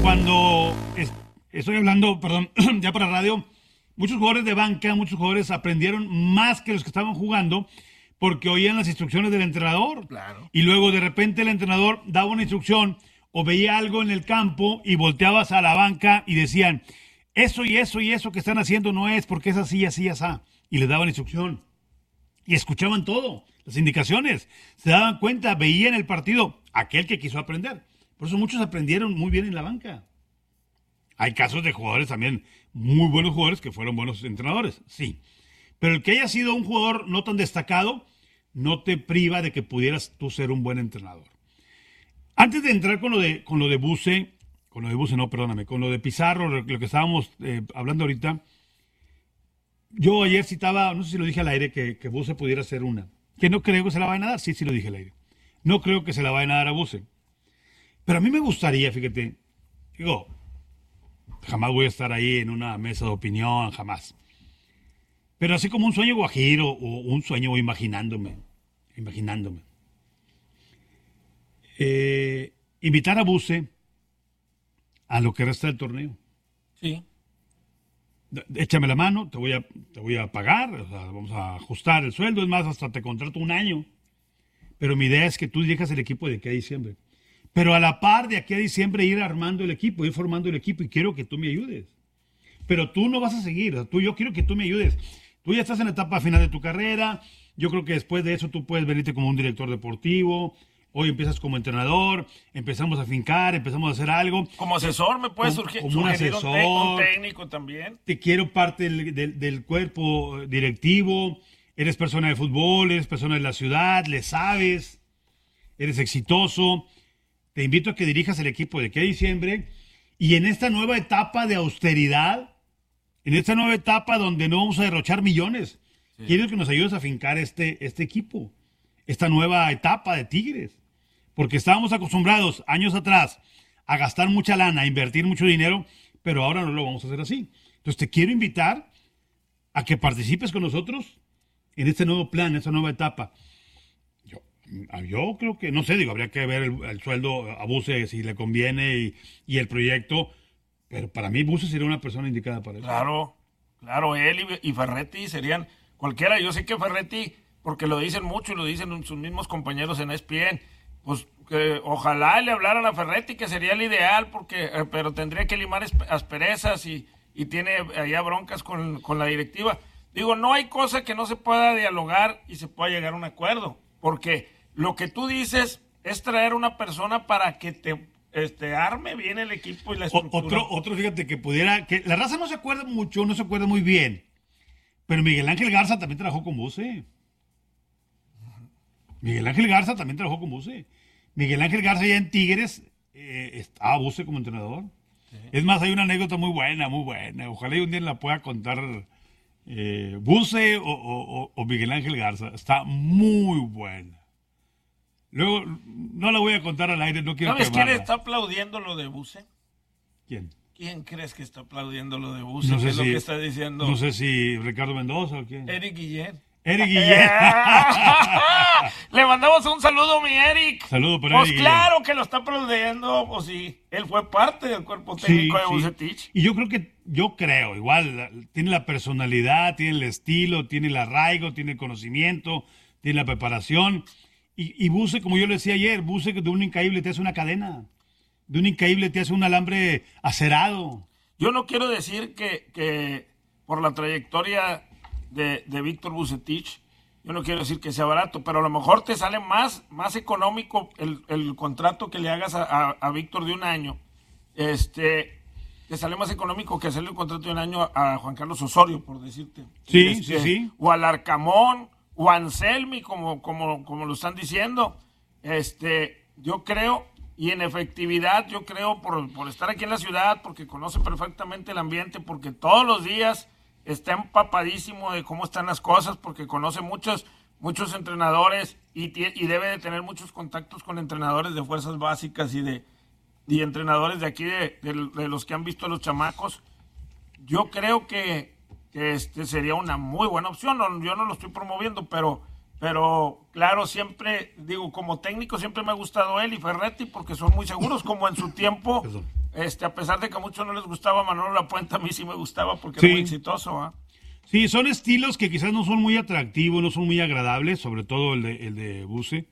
cuando estoy hablando, perdón, ya para radio, muchos jugadores de banca, muchos jugadores aprendieron más que los que estaban jugando porque oían las instrucciones del entrenador. Claro. Y luego de repente el entrenador daba una instrucción o veía algo en el campo y volteabas a la banca y decían, eso y eso y eso que están haciendo no es porque es así, así, así. Y les daban instrucción. Y escuchaban todo, las indicaciones. Se daban cuenta, veían el partido, aquel que quiso aprender. Por eso muchos aprendieron muy bien en la banca. Hay casos de jugadores también, muy buenos jugadores que fueron buenos entrenadores, sí. Pero el que haya sido un jugador no tan destacado, no te priva de que pudieras tú ser un buen entrenador. Antes de entrar con lo de Buse, con lo de Pizarro, lo que estábamos hablando ahorita, yo ayer citaba, no sé si lo dije al aire, que Buse pudiera ser una. Que no creo que se la vayan a dar, sí lo dije al aire. No creo que se la vayan a dar a Buse. Pero a mí me gustaría, fíjate, digo, jamás voy a estar ahí en una mesa de opinión, jamás. Pero así como un sueño guajiro o un sueño imaginándome. Invitar a Buse a lo que resta del torneo. Sí. Échame la mano, te voy a pagar, o sea, vamos a ajustar el sueldo, es más, hasta te contrato un año. Pero mi idea es que tú dirijas el equipo de aquí a diciembre. Pero a la par de aquí a diciembre ir armando el equipo, ir formando el equipo y quiero que tú me ayudes. Pero tú no vas a seguir, yo quiero que tú me ayudes. Tú ya estás en la etapa final de tu carrera, yo creo que después de eso tú puedes venirte como un director deportivo, hoy empiezas como entrenador, empezamos a fincar, empezamos a hacer algo. Como asesor me puede surgir como un asesor, un técnico también. Te quiero parte del cuerpo directivo, eres persona de fútbol, eres persona de la ciudad, le sabes, eres exitoso. Te invito a que dirijas el equipo de aquí a diciembre y en esta nueva etapa de austeridad, en esta nueva etapa donde no vamos a derrochar millones, sí, quiero que nos ayudes a fincar este equipo, esta nueva etapa de Tigres, porque estábamos acostumbrados años atrás a gastar mucha lana, a invertir mucho dinero, pero ahora no lo vamos a hacer así. Entonces te quiero invitar a que participes con nosotros en este nuevo plan, en esta nueva etapa. Yo creo que, no sé, habría que ver el sueldo a Buse si le conviene y el proyecto, pero para mí Buse sería una persona indicada para eso. Claro, él y Ferretti serían cualquiera. Yo sé que Ferretti, porque lo dicen mucho y lo dicen sus mismos compañeros en ESPN, pues que ojalá le hablaran a Ferretti, que sería el ideal, pero tendría que limar asperezas y tiene allá broncas con la directiva. Digo, no hay cosa que no se pueda dialogar y se pueda llegar a un acuerdo, porque lo que tú dices es traer una persona para que te arme bien el equipo y la estructura. Otro, fíjate, que la raza no se acuerda mucho, no se acuerda muy bien, pero Miguel Ángel Garza también trabajó con Buse. Miguel Ángel Garza ya en Tigres estaba Buse como entrenador. Sí. Es más, hay una anécdota muy buena. Ojalá un día la pueda contar Buse o Miguel Ángel Garza. Está muy buena. Luego, no la voy a contar al aire, no quiero ¿Sabes quemarla. quién está aplaudiendo lo de Buse? ¿Quién? ¿Quién crees que está aplaudiendo lo de Buse? No sé ¿Qué es lo que está diciendo? No sé si Ricardo Mendoza o quién. Eric Guillén. Le mandamos un saludo a mi Eric. Saludo para Eric. Eric. Pues claro que lo está aplaudiendo, pues sí. Él fue parte del cuerpo técnico de Vucetich. Y yo creo, igual, tiene la personalidad, tiene el estilo, tiene el arraigo, tiene el conocimiento, tiene la preparación. Y Buse, como yo le decía ayer, Buse de un incaíble te hace una cadena. De un incaíble te hace un alambre acerado. Yo no quiero decir que por la trayectoria de Víctor Vucetich, yo no quiero decir que sea barato, pero a lo mejor te sale más económico el contrato que le hagas a Víctor de un año. Te sale más económico que hacerle el contrato de un año a Juan Carlos Osorio, por decirte. Sí. O al Arcamón, o a Anselmi, como lo están diciendo. Yo creo, y en efectividad, yo creo, por estar aquí en la ciudad, porque conoce perfectamente el ambiente, porque todos los días está empapadísimo de cómo están las cosas, porque conoce muchos entrenadores y debe de tener muchos contactos con entrenadores de fuerzas básicas y entrenadores de aquí, de los que han visto a los chamacos. Yo creo que sería una muy buena opción. Yo no lo estoy promoviendo, pero claro, siempre digo, como técnico siempre me ha gustado él y Ferretti, porque son muy seguros, como en su tiempo a pesar de que a muchos no les gustaba Manolo Lapuente, a mí sí me gustaba porque Sí. era muy exitoso. ¿Ah? Sí, son estilos que quizás no son muy atractivos, no son muy agradables, sobre todo el de Buse.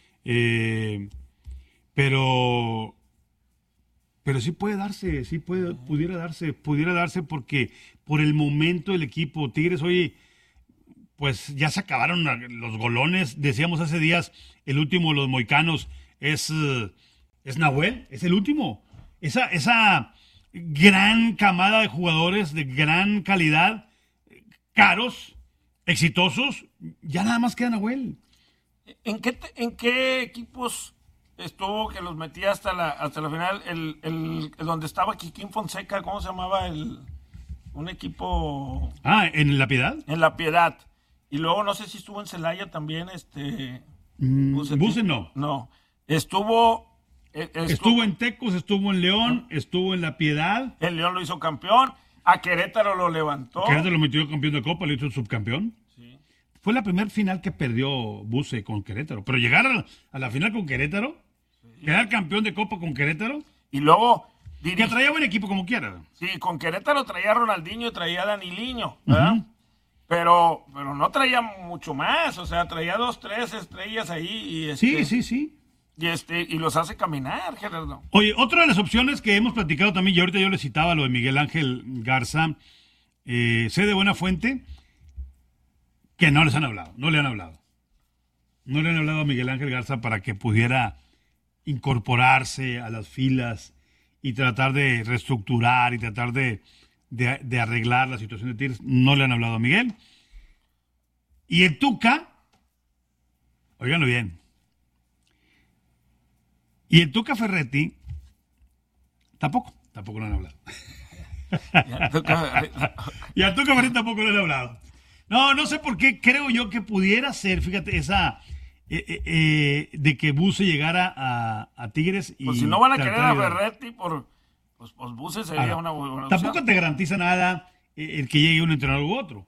Pero sí puede darse, pudiera darse porque por el momento el equipo Tigres, oye, pues ya se acabaron los golones, decíamos hace días, el último de los moicanos es Nahuel, es el último. Esa gran camada de jugadores de gran calidad, caros, exitosos, ya nada más queda Nahuel. ¿En qué equipos estuvo que los metía hasta la final? El donde estaba Kikín Fonseca, ¿cómo se llamaba? Un equipo ¿En La Piedad? en La Piedad. Y luego no sé si estuvo en Celaya también, Buse no. No. Estuvo en Tecos, estuvo en León, estuvo en La Piedad. el León lo hizo campeón, a Querétaro lo levantó. Querétaro lo metió campeón de Copa, lo hizo subcampeón. Sí. Fue la primera final que perdió Buse con Querétaro. Pero llegar a la final con Querétaro, quedar campeón de Copa con Querétaro, Y luego que traía buen equipo como quiera. Sí, con Querétaro traía a Ronaldinho y traía a Daniliño, ¿verdad? Pero no traía mucho más, o sea, traía 2, 3 estrellas ahí y Sí. y los hace caminar, Gerardo. Oye, otra de las opciones que hemos platicado también, y ahorita yo le citaba lo de Miguel Ángel Garza, sé de buena fuente que no les han hablado, no le han hablado. No le han hablado a Miguel Ángel Garza para que pudiera incorporarse a las filas y tratar de reestructurar y tratar de arreglar la situación de Tigres. No le han hablado a Miguel. Y el Tuca, óiganlo bien, y el Tuca Ferretti tampoco le han hablado. Y al Tuca Ferretti tampoco le han hablado. No sé por qué, creo yo que pudiera ser, fíjate, esa de que Buse llegara a Tigres. Y pues si no van a querer a ayudar. Ferretti, pues Buse sería una buena opción. Tampoco te garantiza nada el que llegue un entrenador u otro.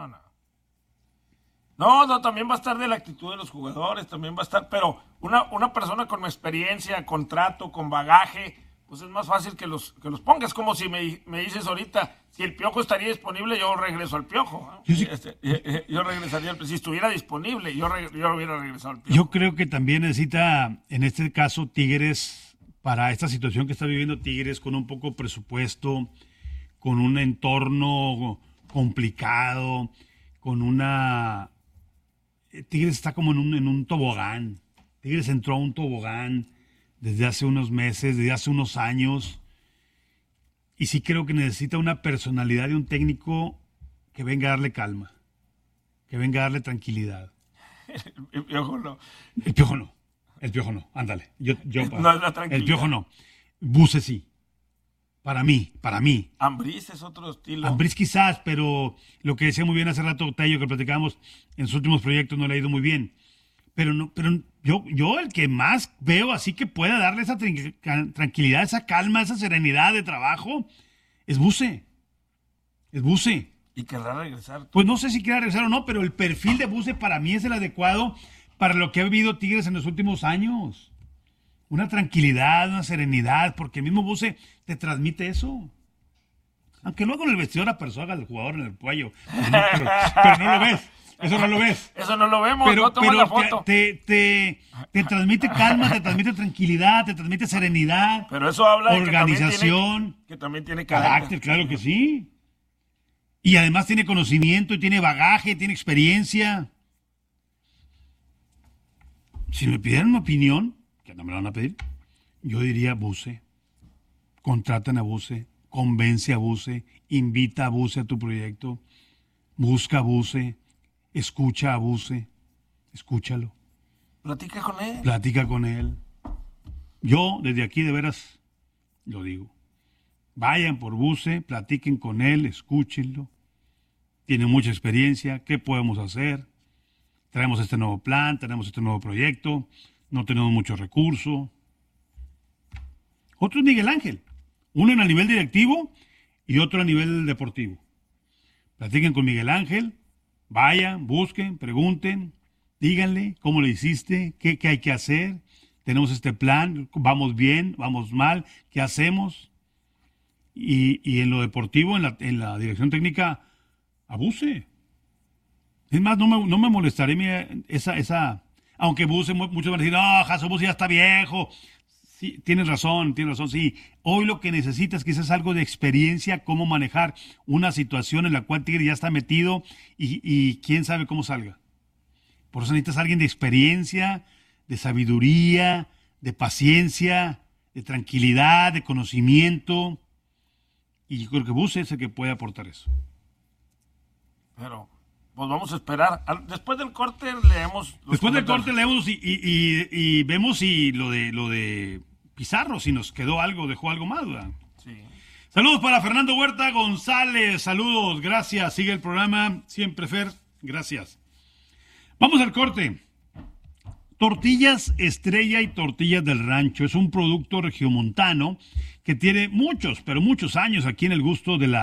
No, también va a estar de la actitud de los jugadores, también va a estar, pero una persona con experiencia, con trato, con bagaje, pues es más fácil que los pongas. Como si me dices ahorita, si el Piojo estaría disponible, yo regreso al Piojo. Yo regresaría, si estuviera disponible, yo hubiera regresado al Piojo. Yo creo que también necesita, en este caso, Tigres, para esta situación que está viviendo Tigres, con un poco presupuesto, con un entorno complicado, con una... Tigres está como en un tobogán. Tigres entró a un tobogán desde hace unos meses, desde hace unos años. Y sí creo que necesita una personalidad de un técnico que venga a darle calma, que venga a darle tranquilidad. El Piojo no. El Piojo no, ándale. No es la tranquilidad. El Piojo no. Buse sí. Para mí. Ambriz es otro estilo. Ambriz quizás, pero lo que decía muy bien hace rato Tello, que platicábamos en sus últimos proyectos, no le ha ido muy bien. Pero yo el que más veo así que pueda darle esa tranquilidad, esa calma, esa serenidad de trabajo, es Buse. ¿Y querrá regresar? Pues no sé si quiera regresar o no, pero el perfil de Buse para mí es el adecuado para lo que ha vivido Tigres en los últimos años. Una tranquilidad, una serenidad, porque el mismo Buse te transmite eso. Aunque luego en el vestidor apersoga al jugador en el cuello. Pero no lo ves. Eso no lo ves. Eso no lo vemos, pero, no toman la foto. Te transmite calma, te transmite tranquilidad, te transmite serenidad. Pero eso habla de organización. Que también tiene carácter, claro que sí. Y además tiene conocimiento, y tiene bagaje, tiene experiencia. Si me pidieran una opinión, que no me la van a pedir, yo diría Buse. Contratan a Buse, convence a Buse, invita a Buse a tu proyecto, busca a Buse, escucha a Buse, escúchalo. Platica con él. Yo, desde aquí, de veras, lo digo. Vayan por Buse, platiquen con él, escúchenlo. Tiene mucha experiencia, ¿qué podemos hacer? Traemos este nuevo plan, tenemos este nuevo proyecto, no tenemos mucho recurso. Otro es Miguel Ángel, uno a nivel directivo y otro a nivel deportivo. Platiquen con Miguel Ángel, vayan, busquen, pregunten, díganle cómo le hiciste, qué hay que hacer. Tenemos este plan, vamos bien, vamos mal, ¿qué hacemos? y en lo deportivo, en la dirección técnica, abuse. Es más, no me molestaré aunque Buse, muchos van a decir, no, Jaso Buse ya está viejo. Sí, tienes razón, sí. Hoy lo que necesitas quizás es algo de experiencia, cómo manejar una situación en la cual Tigre ya está metido y quién sabe cómo salga. Por eso necesitas a alguien de experiencia, de sabiduría, de paciencia, de tranquilidad, de conocimiento. Y yo creo que Buse es el que puede aportar eso. Pero, pues vamos a esperar. Después del corte leemos. Después del corte leemos y vemos si lo de Pizarro, si nos quedó algo, dejó algo más, ¿verdad? Sí. Saludos para Fernando Huerta González. Saludos, gracias. Sigue el programa. Siempre, Fer. Gracias. Vamos al corte. Tortillas Estrella y Tortillas del Rancho es un producto regiomontano que tiene muchos, pero muchos años aquí en el gusto del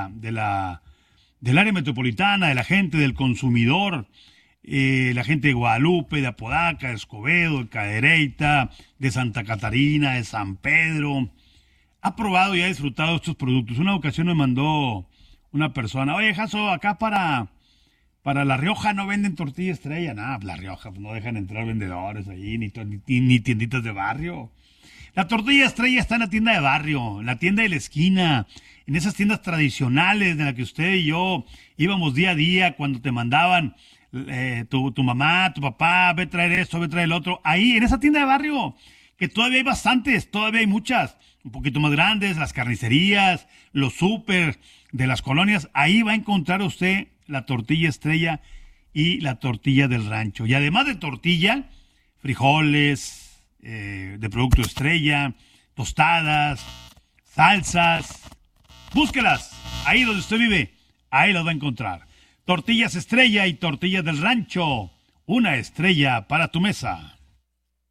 área metropolitana, de la gente, del consumidor, la gente de Guadalupe, de Apodaca, de Escobedo, de Cadereyta, de Santa Catarina, de San Pedro. Ha probado y ha disfrutado estos productos. Una ocasión me mandó una persona, oye, Jaso, acá para La Rioja no venden tortilla Estrella. Nada, La Rioja, pues no dejan entrar vendedores ahí, ni tienditas de barrio. La tortilla Estrella está en la tienda de barrio, en la tienda de la esquina, en esas tiendas tradicionales de las que usted y yo íbamos día a día cuando te mandaban tu mamá, tu papá, ve a traer esto, ve a traer el otro. Ahí, en esa tienda de barrio, que todavía hay bastantes, todavía hay muchas, un poquito más grandes, las carnicerías, los súper de las colonias, ahí va a encontrar usted la tortilla Estrella y la tortilla del rancho. Y además de tortilla, frijoles, de producto Estrella, tostadas, salsas. Búsquelas ahí donde usted vive, ahí las va a encontrar. Tortillas Estrella y tortillas del rancho, una estrella para tu mesa.